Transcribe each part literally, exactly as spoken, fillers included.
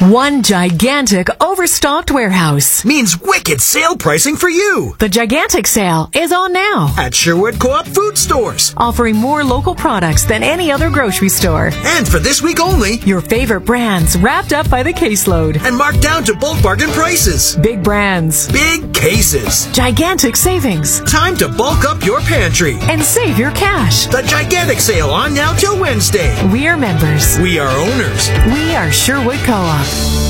One gigantic overstocked warehouse means wicked sale pricing for you. The gigantic sale is on now at Sherwood Co-op Food Stores, offering more local products than any other grocery store. And for this week only, your favorite brands wrapped up by the caseload and marked down to bulk bargain prices. Big brands, big cases, gigantic savings. Time to bulk up your pantry and save your cash. The gigantic sale on now till Wednesday. We are members. We are owners. We are Sherwood Co-op.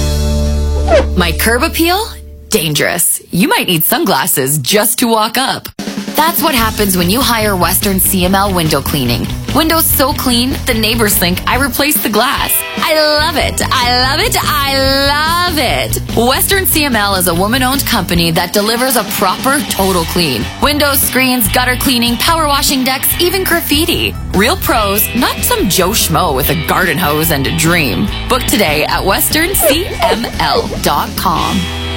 My curb appeal? Dangerous. You might need sunglasses just to walk up. That's what happens when you hire Western C M L Window Cleaning. Windows so clean, the neighbors think I replaced the glass. I love it. I love it. I love it. Western C M L is a woman-owned company that delivers a proper total clean. Windows, screens, gutter cleaning, power washing decks, even graffiti. Real pros, not some Joe Schmo with a garden hose and a dream. Book today at western c m l dot com.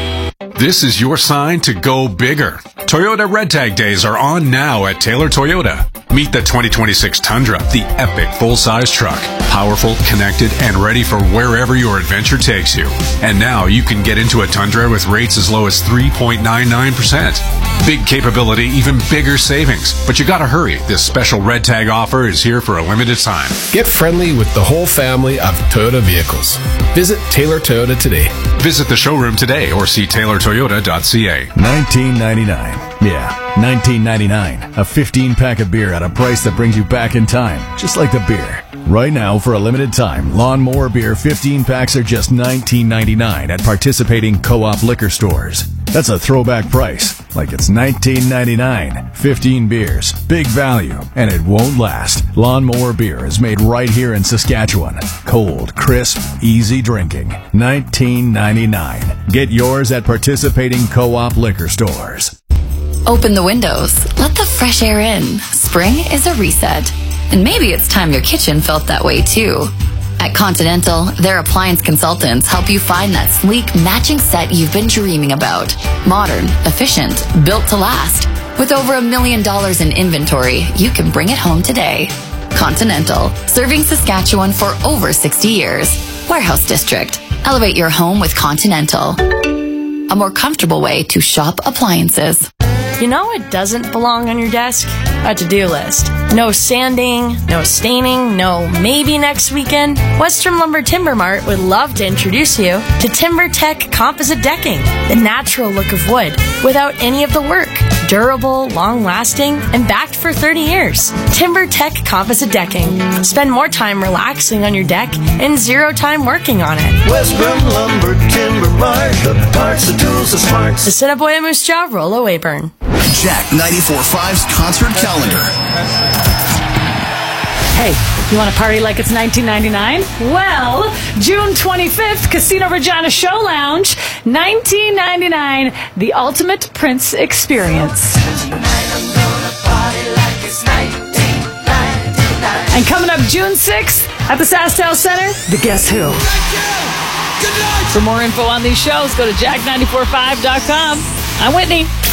This is your sign to go bigger. Toyota Red Tag Days are on now at Taylor Toyota. Meet the twenty twenty-six Tundra, the epic full-size truck. Powerful, connected, and ready for wherever your adventure takes you. And now you can get into a Tundra with rates as low as three point nine nine percent. Big capability, even bigger savings. But you gotta hurry. This special Red Tag offer is here for a limited time. Get friendly with the whole family of Toyota vehicles. Visit Taylor Toyota today. Visit the showroom today or see taylor toyota dot c a. nineteen ninety-nine. Yeah, nineteen ninety-nine. A fifteen pack of beer at a price that brings you back in time, just like the beer. Right now, for a limited time, Lawnmower Beer fifteen packs are just nineteen ninety-nine at participating Co-op liquor stores. That's a throwback price, like it's nineteen ninety-nine. fifteen beers, big value, and it won't last. Lawnmower Beer is made right here in Saskatchewan. Cold, crisp, easy drinking. nineteen ninety-nine. Get yours at participating Co-op liquor stores. Open the windows. Let the fresh air in. Spring is a reset. And maybe it's time your kitchen felt that way too. At Continental, their appliance consultants help you find that sleek, matching set you've been dreaming about. Modern, efficient, built to last. With over a million dollars in inventory, you can bring it home today. Continental, serving Saskatchewan for over sixty years. Warehouse District. Elevate your home with Continental. A more comfortable way to shop appliances. You know what doesn't belong on your desk? A to-do list. No sanding, no staining, no maybe next weekend. Western Lumber Timber Mart would love to introduce you to TimberTech Composite Decking, the natural look of wood without any of the work. Durable, long-lasting, and backed for thirty years. TimberTech Composite Decking. Spend more time relaxing on your deck and zero time working on it. Western Lumber Timber Mart, the parts, the tools, the smarts. The Assiniboia Moose Jaw, Rollo Weyburn. Jack ninety-four point five's concert calendar. Hey, you want to party like it's nineteen ninety-nine? Well, June twenty-fifth, Casino Regina Show Lounge, nineteen ninety-nine, the ultimate Prince experience. And coming up June sixth at the SaskTel Center, the Guess Who. For more info on these shows, go to jack nine four five dot com. I'm Whitney.